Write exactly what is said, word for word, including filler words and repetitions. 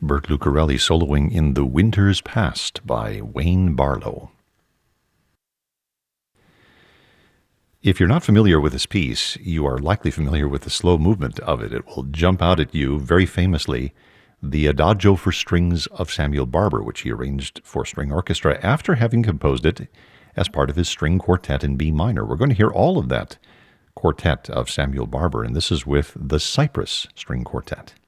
Burt Lucarelli soloing in The Winter's Past by Wayne Barlow. If you're not familiar with this piece, you are likely familiar with the slow movement of it. It will jump out at you very famously, the Adagio for Strings of Samuel Barber, which he arranged for string orchestra after having composed it as part of his string quartet in B minor. We're going to hear all of that quartet of Samuel Barber, and this is with the Cypress String Quartet.